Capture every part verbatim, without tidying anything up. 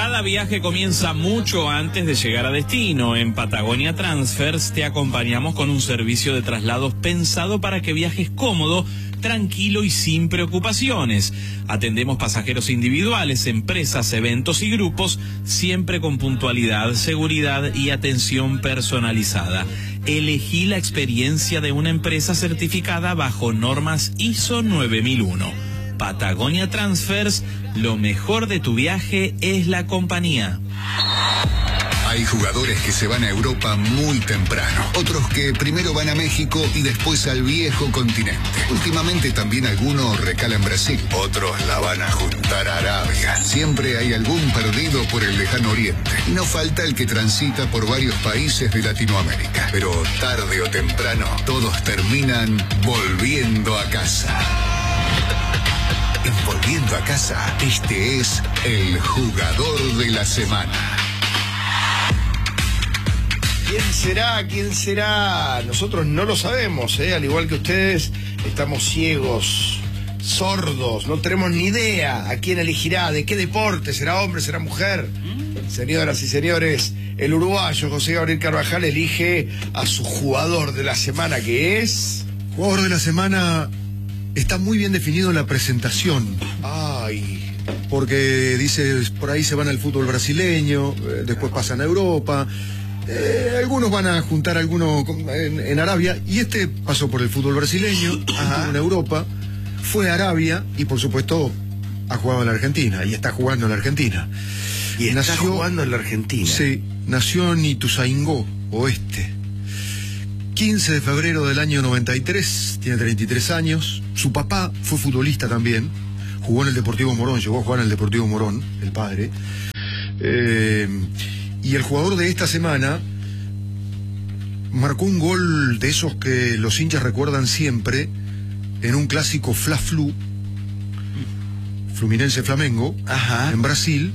Cada viaje comienza mucho antes de llegar a destino. En Patagonia Transfers te acompañamos con un servicio de traslados pensado para que viajes cómodo, tranquilo y sin preocupaciones. Atendemos pasajeros individuales, empresas, eventos y grupos, siempre con puntualidad, seguridad y atención personalizada. Elegí la experiencia de una empresa certificada bajo normas I S O nueve mil uno. Patagonia Transfers, lo mejor de tu viaje es la compañía. Hay jugadores que se van a Europa muy temprano, otros que primero van a México y después al viejo continente. Últimamente también algunos recalan Brasil, otros la van a juntar a Arabia. Siempre hay algún perdido por el lejano oriente. Y no falta el que transita por varios países de Latinoamérica. Pero tarde o temprano, todos terminan volviendo a casa. En Volviendo a Casa, este es el jugador de la semana. ¿Quién será? ¿Quién será? Nosotros no lo sabemos, ¿eh? Al igual que ustedes, estamos ciegos, sordos, no tenemos ni idea a quién elegirá, de qué deporte, será hombre, será mujer. Señoras y señores, el uruguayo José Gabriel Carvajal elige a su jugador de la semana, que es... Jugador de la semana está muy bien definido en la presentación. Ay... Porque dice, por ahí se van al fútbol brasileño, eh, después pasan a Europa... Eh, algunos van a juntar algunos en, en Arabia, y este pasó por el fútbol brasileño, estuvo en Europa, fue a Arabia y por supuesto ha jugado en la Argentina y está jugando en la Argentina. Y está nació, jugando en la Argentina. Sí, nació en Ituzaingó, Oeste. quince de febrero del año noventa y tres, tiene treinta y tres años. Su papá fue futbolista también, jugó en el Deportivo Morón, llegó a jugar en el Deportivo Morón, el padre. Eh... Y el jugador de esta semana marcó un gol de esos que los hinchas recuerdan siempre en un clásico Fla-Flu, Fluminense-Flamengo, Ajá. en Brasil,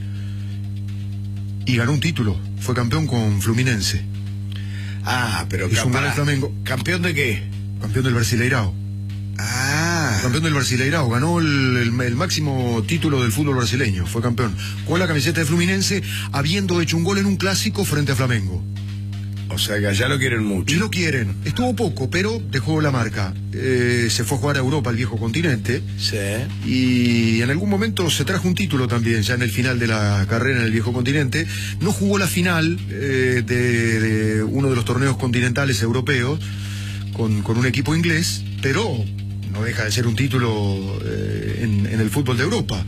y ganó un título. Fue campeón con Fluminense. Ah, pero hizo un gol en Flamengo. ¿Campeón de qué? Campeón del Brasileirao. Ah. Campeón del Brasileirao, ganó el, el, el máximo título del fútbol brasileño, fue campeón con la camiseta de Fluminense, habiendo hecho un gol en un clásico frente a Flamengo. O sea que allá lo quieren mucho. Y lo quieren, estuvo poco, pero dejó la marca. Eh, se fue a jugar a Europa, al viejo continente. Sí. Y en algún momento se trajo un título también, ya en el final de la carrera en el viejo continente. No jugó la final eh, de, de uno de los torneos continentales europeos con, con un equipo inglés, pero no deja de ser un título eh, en, en el fútbol de Europa.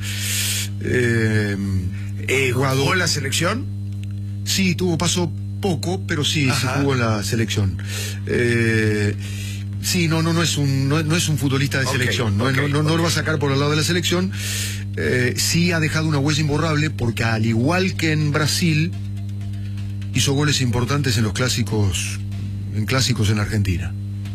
Eh, eh, ¿Jugó en la selección? Sí, tuvo paso poco, pero sí, Ajá. sí jugó en la selección. Eh, sí, no, no, no es un, no, no es un futbolista de okay, selección, no, okay, no, no, okay. no lo va a sacar por el lado de la selección. Eh, sí ha dejado una huella imborrable porque, al igual que en Brasil, hizo goles importantes en los clásicos, en clásicos en Argentina.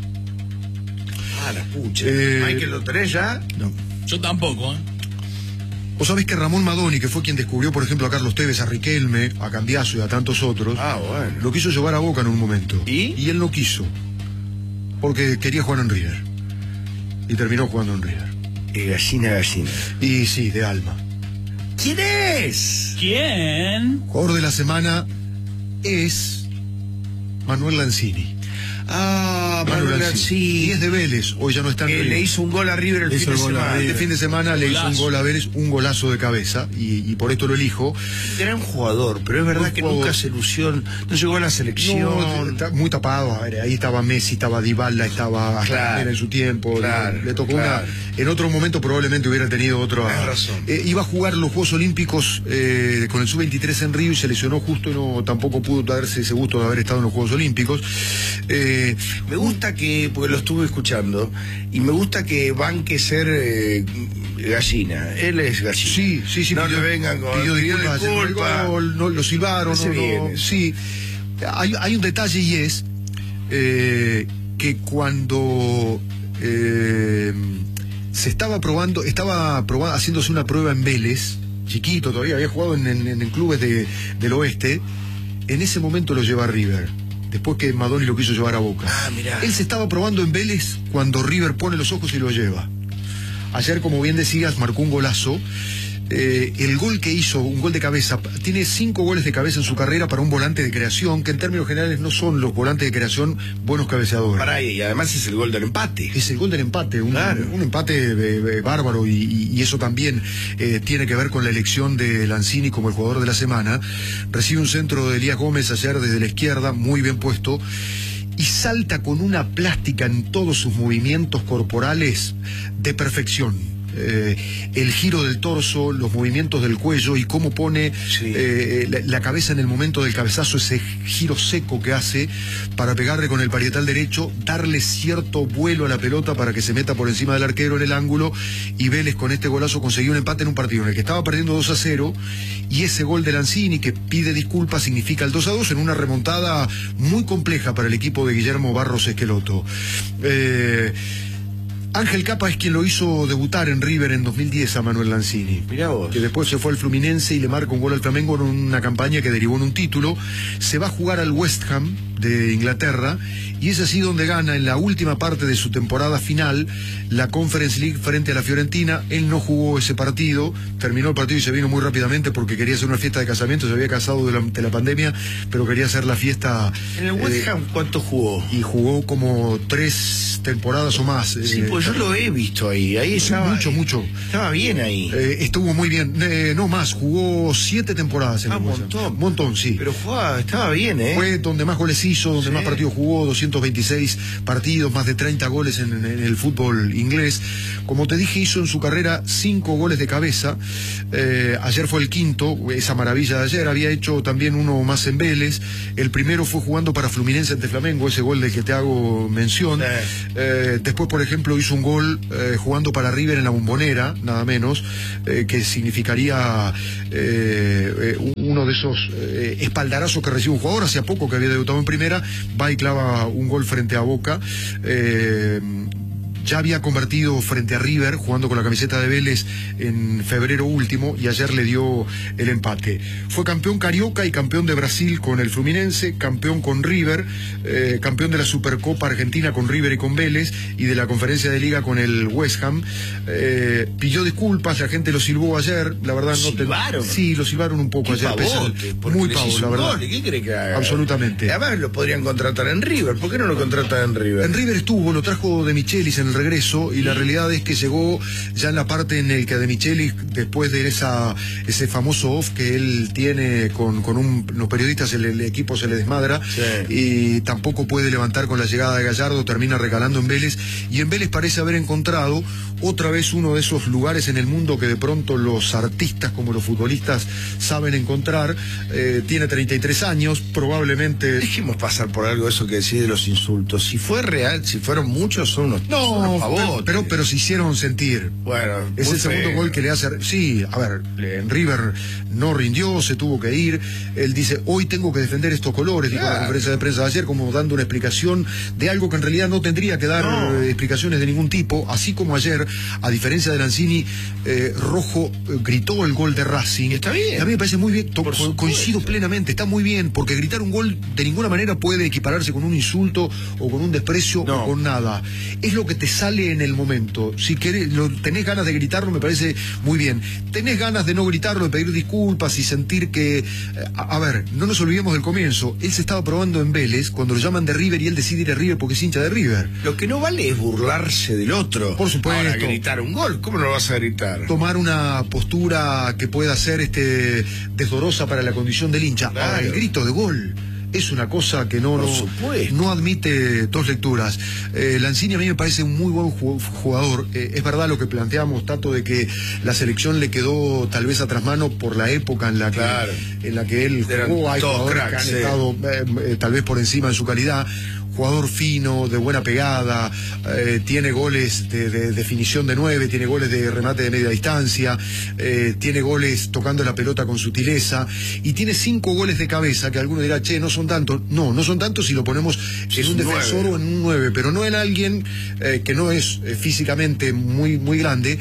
Ah, la pucha. Eh, ¿Michael lo tenés ya? No. Yo tampoco, ¿eh? Vos sabés que Ramón Madoni, que fue quien descubrió, por ejemplo, a Carlos Tevez, a Riquelme, a Cambiaso y a tantos otros, ah, bueno. lo quiso llevar a Boca en un momento. ¿Y? Y él no quiso, porque quería jugar en River. Y terminó jugando en River. Y gallina, gallina. Y sí, de alma. ¿Quién es? ¿Quién? Jugador de la semana es Manuel Lanzini. Ah, Manuel Lanzini. Y es de Vélez, hoy ya no está en River. Le hizo un gol a River el fin de semana. Este fin de semana le hizo un gol a Vélez, un golazo de cabeza, y, y por esto lo elijo. Gran jugador, pero es verdad que nunca se ilusión, no llegó a la selección. No, está muy tapado. A ver, ahí estaba Messi, estaba Dybala, estaba claro, en su tiempo. Claro, le, le tocó claro. una. En otro momento probablemente hubiera tenido otro. razón. Eh, iba a jugar los Juegos Olímpicos eh, con el sub veintitrés en Río y se lesionó justo y no tampoco pudo darse ese gusto de haber estado en los Juegos Olímpicos. Eh, me gusta que, porque lo estuve escuchando, y me gusta que banque ser eh, gallina. Él es gallina. Sí, sí, sí. No pidió, le vengan con pidió disculpas. disculpa. Gol, no, lo silbaron. No, no, no, sí. Hay, hay un detalle, y es eh, que cuando eh, se estaba probando, estaba probando, haciéndose una prueba en Vélez, chiquito todavía, había jugado en, en, en clubes de, del oeste, en ese momento lo lleva a River, después que Madoni lo quiso llevar a Boca. Ah, mirá. Él se estaba probando en Vélez cuando River pone los ojos y lo lleva. Ayer, como bien decías, marcó un golazo. eh, el gol que hizo, un gol de cabeza, tiene cinco goles de cabeza en su carrera para un volante de creación, que en términos generales no son los volantes de creación buenos cabeceadores. Para ahí, y además es el gol del empate. Es el gol del empate, un, claro. un empate eh, bárbaro, y, y, y eso también eh, tiene que ver con la elección de Lanzini como el jugador de la semana. Recibe un centro de Elías Gómez ayer desde la izquierda, muy bien puesto, y salta con una plástica en todos sus movimientos corporales de perfección. Eh, el giro del torso, los movimientos del cuello y cómo pone sí. eh, la, la cabeza en el momento del cabezazo, ese giro seco que hace para pegarle con el parietal derecho, darle cierto vuelo a la pelota para que se meta por encima del arquero en el ángulo, y Vélez con este golazo consiguió un empate en un partido en el que estaba perdiendo dos a cero, y ese gol de Lanzini, que pide disculpas, significa el dos a dos en una remontada muy compleja para el equipo de Guillermo Barros Esqueloto. Eh, Ángel Capa es quien lo hizo debutar en River en dos mil diez a Manuel Lanzini. Mirá vos. Que después se fue al Fluminense y le marca un gol al Flamengo en una campaña que derivó en un título. Se va a jugar al West Ham de Inglaterra, y es así donde gana en la última parte de su temporada final la Conference League frente a la Fiorentina. Él no jugó ese partido, terminó el partido y se vino muy rápidamente porque quería hacer una fiesta de casamiento, se había casado durante la pandemia, pero quería hacer la fiesta. ¿En el West Ham eh, cuánto jugó? Y jugó como tres temporadas o más. Sí, eh, pues yo lo he visto ahí, ahí estaba, mucho, mucho. Estaba bien ahí. Eh, estuvo muy bien, eh, no más, jugó siete temporadas en ah, el West Ham. montón. Un montón, sí. Pero jugaba, estaba bien, ¿eh? Fue donde más goles hizo, donde sí. más partidos jugó, doscientos veintiséis partidos, más de treinta goles en, en, en el fútbol inglés. Como te dije, hizo en su carrera cinco goles de cabeza. Eh, ayer fue el quinto, esa maravilla de ayer. Había hecho también uno más en Vélez. El primero fue jugando para Fluminense ante Flamengo, ese gol del que te hago mención. Sí. Eh, después, por ejemplo, hizo un gol eh, jugando para River en la Bombonera, nada menos, eh, que significaría eh, eh, uno de esos eh, espaldarazos que recibe un jugador. Hacía poco que había debutado en primera, va y clava un gol frente a Boca. Eh, ya había convertido frente a River, jugando con la camiseta de Vélez en febrero último, y ayer le dio el empate. Fue campeón carioca y campeón de Brasil con el Fluminense, campeón con River, eh, campeón de la Supercopa Argentina con River y con Vélez, y de la Conferencia de Liga con el West Ham. Eh, pidió disculpas, la gente lo silbó ayer, la verdad no te... ¿Silbaron? Sí, lo silbaron un poco ayer. Pavote, muy pavo, la verdad. ¿Qué cree que haga? Absolutamente. Además lo podrían contratar en River, ¿por qué no lo contratan en River? En River estuvo, lo trajo de Michelis en el regreso, y la realidad es que llegó ya en la parte en el que de Michelis, después de esa ese famoso off que él tiene con, con un, los periodistas, el, el equipo se le desmadra, sí. y tampoco puede levantar con la llegada de Gallardo, termina recalando en Vélez, y en Vélez parece haber encontrado otra vez uno de esos lugares en el mundo que de pronto los artistas como los futbolistas saben encontrar. Eh, tiene treinta y tres años, probablemente... Dejemos pasar por algo eso que decís de los insultos. Si fue real, si fueron muchos, son unos, no, son unos pavotes. Pero, pero, pero se hicieron sentir. Bueno, es el segundo feo. Gol que le hace. Sí, a ver, en River no rindió, se tuvo que ir. Él dice, hoy tengo que defender estos colores, claro. Dijo en la conferencia de prensa de ayer, como dando una explicación de algo que en realidad no tendría que dar no. eh, explicaciones de ningún tipo. Así como ayer, a diferencia de Lanzini, eh, Rojo eh, gritó el gol de Racing. Está bien. A mí me parece muy bien, to- co- coincido plenamente, está muy bien, porque gritar un gol de ninguna manera puede equipararse con un insulto o con un desprecio no. o con nada. Es lo que te sale en el momento. Si querés, lo, tenés ganas de gritarlo, me parece muy bien. Tenés ganas de no gritarlo, de pedir disculpas y sentir que... A, a ver, no nos olvidemos del comienzo. Él se estaba probando en Vélez cuando lo llaman de River y él decide ir a River porque es hincha de River. Lo que no vale es burlarse del otro. Por supuesto. Ahora, gritar un gol, ¿cómo no lo vas a gritar? Tomar una postura que pueda ser este desdorosa para la condición del hincha. Claro. Ahora, el grito de gol es una cosa que no, no, no admite dos lecturas. Eh, Lanzini a mí me parece un muy buen jugador. Eh, es verdad lo que planteamos, Tato, de que la selección le quedó tal vez a trasmano por la época en la que, claro. en la que él jugó. Hay jugadores cracks, que han sí. estado eh, eh, tal vez por encima en su calidad. Jugador fino, de buena pegada, eh, tiene goles de, de definición de nueve, tiene goles de remate de media distancia, eh, tiene goles tocando la pelota con sutileza, y tiene cinco goles de cabeza, que alguno dirá, che, no son tantos. No, no son tantos si lo ponemos sí, en un defensor nueve. O en un nueve, pero no en alguien eh, que no es eh, físicamente muy, muy grande,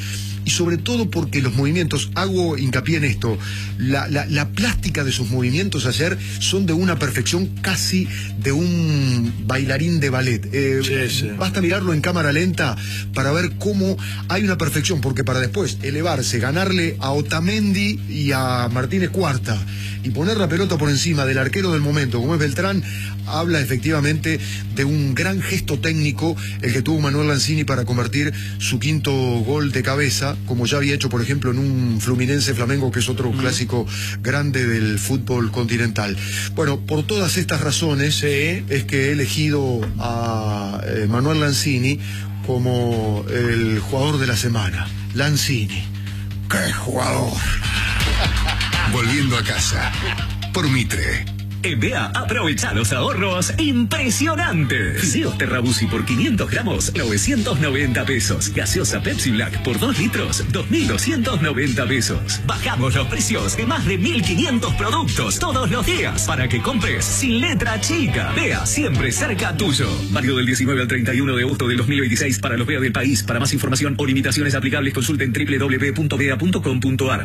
y sobre todo porque los movimientos, hago hincapié en esto, la, la, la plástica de sus movimientos ayer son de una perfección casi de un bailarín de ballet. Eh, sí, sí. Basta mirarlo en cámara lenta para ver cómo hay una perfección, porque para después elevarse, ganarle a Otamendi y a Martínez Cuarta y poner la pelota por encima del arquero del momento, como es Beltrán, habla efectivamente de un gran gesto técnico el que tuvo Manuel Lanzini para convertir su quinto gol de cabeza, como ya había hecho, por ejemplo, en un Fluminense Flamengo, que es otro mm. clásico grande del fútbol continental. Bueno, por todas estas razones sí. es que he elegido a eh, Manuel Lanzini como el jugador de la semana. Lanzini, ¡qué jugador! Volviendo a casa, por Mitre. En B A, aprovecha los ahorros impresionantes. Fideos Terrabusi por quinientos gramos, novecientos noventa pesos. Gaseosa Pepsi Black por dos litros, dos mil doscientos noventa pesos. Bajamos los precios de más de mil quinientos productos todos los días para que compres sin letra chica. B A, siempre cerca tuyo. Válido del diecinueve al treinta y uno de agosto del dos mil veintiséis para los B A del país. Para más información o limitaciones aplicables, consulten doble u doble u doble u punto b a punto com punto a r.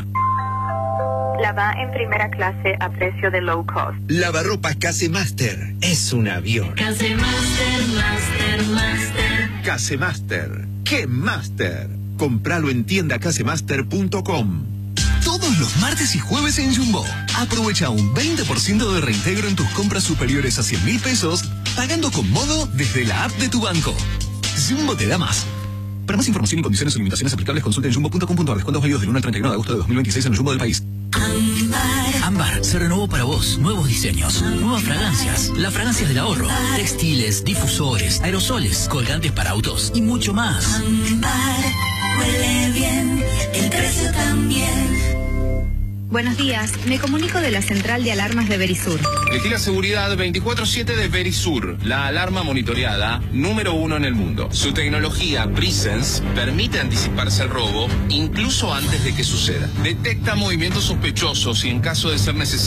Lava en primera clase a precio de low cost. Lavarropas Casemaster es un avión. Casemaster, Master, Master. Casemaster, ¿qué Master? Compralo en tienda casemaster punto com. Todos los martes y jueves en Jumbo. Aprovecha un veinte por ciento de reintegro en tus compras superiores a cien mil pesos, pagando con Modo desde la app de tu banco. Jumbo te da más. Para más información y condiciones o limitaciones aplicables, consulta en jumbo punto com punto a r. Descuentos válidos del uno al treinta y uno de agosto de dos mil veintiséis en el Jumbo del país. Ámbar. Ámbar se renovó para vos. Nuevos diseños, nuevas fragancias. Las fragancias del ahorro. Textiles, difusores, aerosoles, colgantes para autos y mucho más. Ámbar. Huele bien. El precio también. Buenos días, me comunico de la central de alarmas de Verisur. Elegí la seguridad veinticuatro siete de Verisur, la alarma monitoreada número uno en el mundo. Su tecnología Presence permite anticiparse al robo incluso antes de que suceda. Detecta movimientos sospechosos y en caso de ser necesario